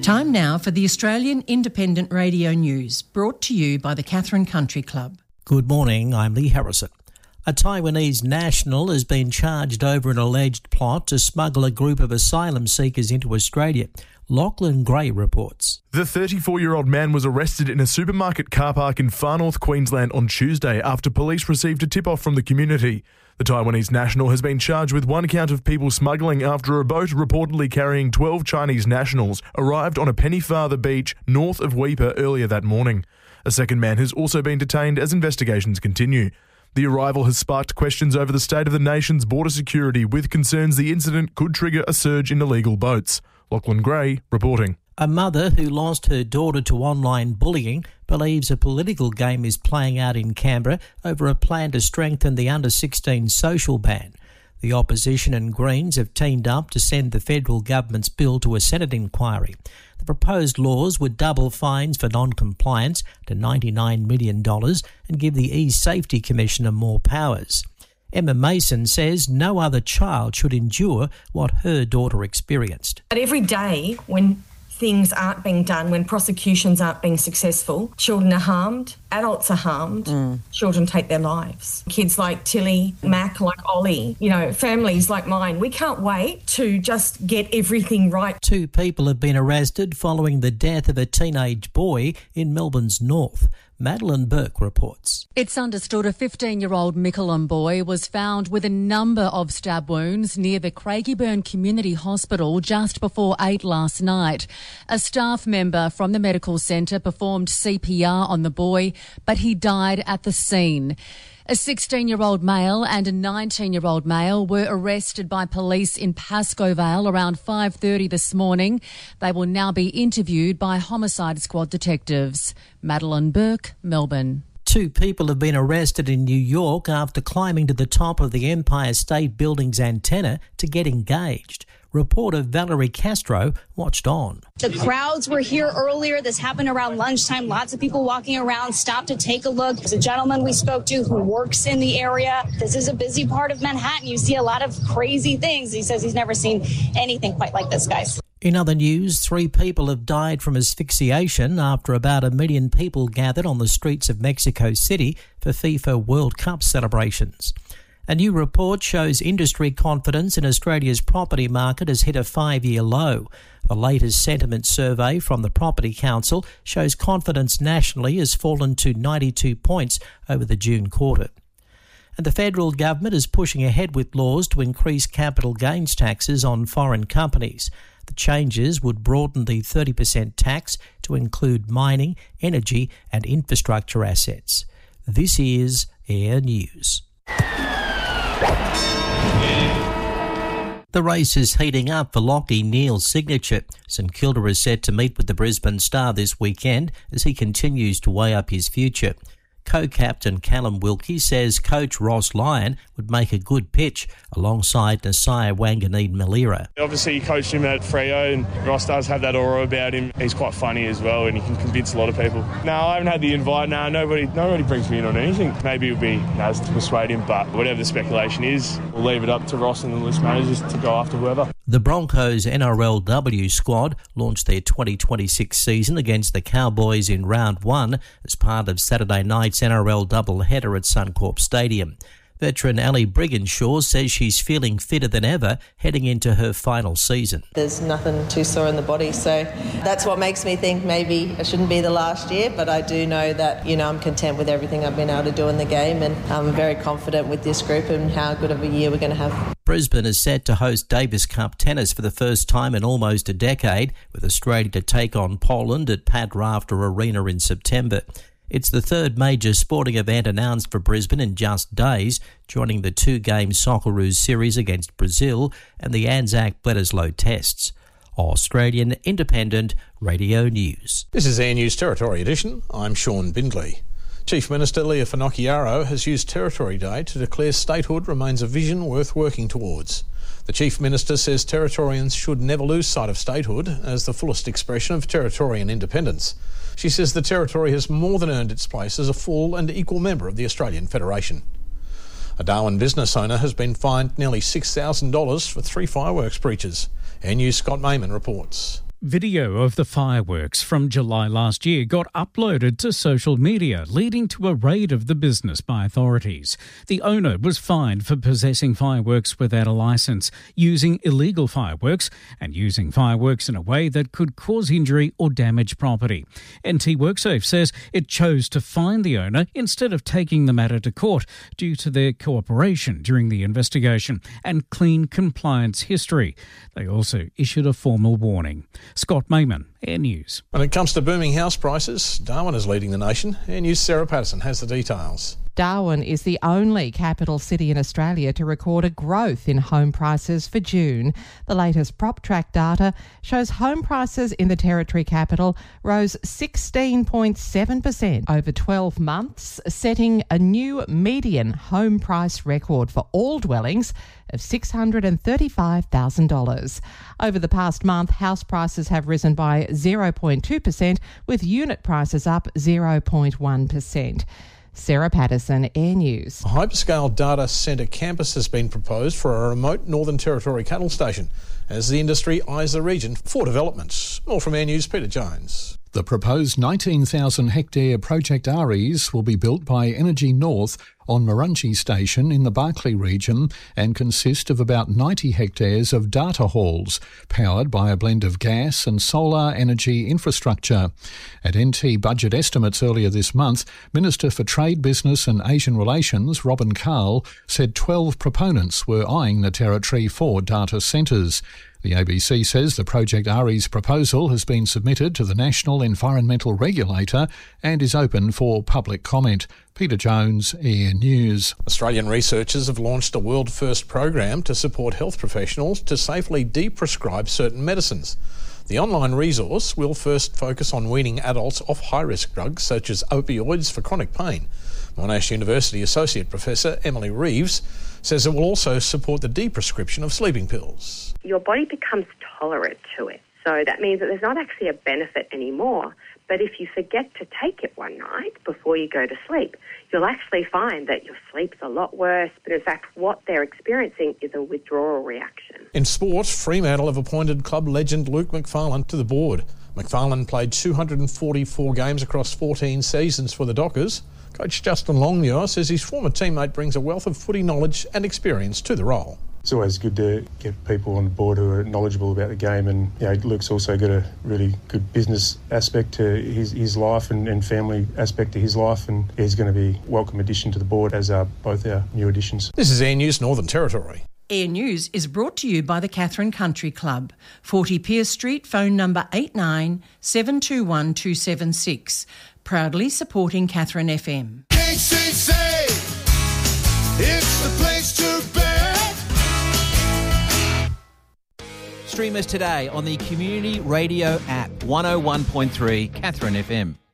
Time now for the Australian Independent Radio News, brought to you by the Katherine Country Club. Good morning, I'm Lee Harrison. A Taiwanese national has been charged over an alleged plot to smuggle a group of asylum seekers into Australia. Lachlan Gray reports. The 34-year-old man was arrested in a supermarket car park in Far North Queensland on Tuesday after police received a tip-off from the community. The Taiwanese national has been charged with one count of people smuggling after a boat reportedly carrying 12 Chinese nationals arrived on a Pennyfather beach north of Weipa earlier that morning. A second man has also been detained as investigations continue. The arrival has sparked questions over the state of the nation's border security, with concerns the incident could trigger a surge in illegal boats. Lachlan Gray reporting. A mother who lost her daughter to online bullying believes a political game is playing out in Canberra over a plan to strengthen the under-16 social ban. The opposition and Greens have teamed up to send the federal government's bill to a Senate inquiry. The proposed laws would double fines for non-compliance to $99 million and give the E-Safety Commissioner more powers. Emma Mason says no other child should endure what her daughter experienced. But every day when things aren't being done, when prosecutions aren't being successful, children are harmed, adults are harmed, children take their lives. Kids like Tilly, Mac, like Ollie, families like mine, we can't wait to just get everything right. 2 people have been arrested following the death of a teenage boy in Melbourne's north. Madeline Burke reports. It's understood a 15-year-old Mickleham boy was found with a number of stab wounds near the Craigieburn Community Hospital just before 8 last night. A staff member from the medical centre performed CPR on the boy, but he died at the scene. A 16-year-old male and a 19-year-old male were arrested by police in Pascoe Vale around 5:30 this morning. They will now be interviewed by Homicide Squad detectives. Madeline Burke, Melbourne. 2 people have been arrested in New York after climbing to the top of the Empire State Building's antenna to get engaged. Reporter Valerie Castro watched on. The crowds were here earlier. This happened around lunchtime. Lots of people walking around, stopped to take a look. There's a gentleman we spoke to who works in the area. This is a busy part of Manhattan. You see a lot of crazy things. He says he's never seen anything quite like this, guys. In other news, 3 people have died from asphyxiation after about 1 million people gathered on the streets of Mexico City for FIFA World Cup celebrations. A new report shows industry confidence in Australia's property market has hit a 5-year low. The latest sentiment survey from the Property Council shows confidence nationally has fallen to 92 points over the June quarter. And the federal government is pushing ahead with laws to increase capital gains taxes on foreign companies. The changes would broaden the 30% tax to include mining, energy and infrastructure assets. This is Air News. The race is heating up for Lachie Neale's signature. St Kilda is set to meet with the Brisbane Star this weekend as he continues to weigh up his future. Co-captain Callum Wilkie says coach Ross Lyon would make a good pitch alongside Nasiah Wanganeen-Malira. Obviously, he coached him at Freo, and Ross does have that aura about him. He's quite funny as well, and he can convince a lot of people. No, I haven't had the invite. No, nobody brings me in on anything. Maybe it would be Naz to persuade him, but whatever the speculation is, we'll leave it up to Ross and the list managers to go after whoever. The Broncos NRLW squad launched their 2026 season against the Cowboys in round 1 as part of Saturday night's NRL doubleheader at Suncorp Stadium. Veteran Ali Brigginshaw says she's feeling fitter than ever heading into her final season. There's nothing too sore in the body, so that's what makes me think maybe it shouldn't be the last year, but I do know that, I'm content with everything I've been able to do in the game, and I'm very confident with this group and how good of a year we're going to have. Brisbane is set to host Davis Cup tennis for the first time in almost a decade, with Australia to take on Poland at Pat Rafter Arena in September. It's the third major sporting event announced for Brisbane in just days, joining the 2-game Socceroos series against Brazil and the Anzac Bledisloe tests. Australian Independent Radio News. This is Air News Territory Edition. I'm Sean Bindley. Chief Minister Leah Finocchiaro has used Territory Day to declare statehood remains a vision worth working towards. The Chief Minister says Territorians should never lose sight of statehood as the fullest expression of Territorian independence. She says the Territory has more than earned its place as a full and equal member of the Australian Federation. A Darwin business owner has been fined nearly $6,000 for 3 fireworks breaches. Air News' Scott Mayman reports. Video of the fireworks from July last year got uploaded to social media, leading to a raid of the business by authorities. The owner was fined for possessing fireworks without a licence, using illegal fireworks, and using fireworks in a way that could cause injury or damage property. NT WorkSafe says it chose to fine the owner instead of taking the matter to court due to their cooperation during the investigation and clean compliance history. They also issued a formal warning. Scott Mayman, Air News. When it comes to booming house prices, Darwin is leading the nation. Air News' Sarah Patterson has the details. Darwin is the only capital city in Australia to record a growth in home prices for June. The latest PropTrack data shows home prices in the Territory capital rose 16.7% over 12 months, setting a new median home price record for all dwellings of $635,000. Over the past month, house prices have risen by 0.2%, with unit prices up 0.1%. Sarah Patterson, Air News. A hyperscale data centre campus has been proposed for a remote Northern Territory cattle station as the industry eyes the region for developments. More from Air News' Peter Jones. The proposed 19,000-hectare Project Aries will be built by Energy North on Murrunchy Station in the Barkly region and consist of about 90 hectares of data halls, powered by a blend of gas and solar energy infrastructure. At NT budget estimates earlier this month, Minister for Trade, Business and Asian Relations, Robin Carl, said 12 proponents were eyeing the Territory for data centres. The ABC says the Project Aries proposal has been submitted to the National Environmental Regulator and is open for public comment. Peter Jones, Air News. Australian researchers have launched a world-first program to support health professionals to safely de-prescribe certain medicines. The online resource will first focus on weaning adults off high-risk drugs such as opioids for chronic pain. Monash University Associate Professor Emily Reeves says it will also support the de-prescription of sleeping pills. Your body becomes tolerant to it. So that means that there's not actually a benefit anymore. But if you forget to take it one night before you go to sleep, you'll actually find that your sleep's a lot worse. But in fact, what they're experiencing is a withdrawal reaction. In sport, Fremantle have appointed club legend Luke McFarlane to the board. McFarlane played 244 games across 14 seasons for the Dockers. Coach Justin Longmuir says his former teammate brings a wealth of footy knowledge and experience to the role. It's always good to get people on board who are knowledgeable about the game, and Luke's also got a really good business aspect to his life and family aspect to his life, and he's going to be a welcome addition to the board, as are both our new additions. This is Air News Northern Territory. Air News is brought to you by the Katherine Country Club, 40 Pierce Street, phone number 89 721 276. Proudly supporting Katherine FM. KCC, it's the place to be. Stream us today on the Community Radio app, 101.3 Katherine FM.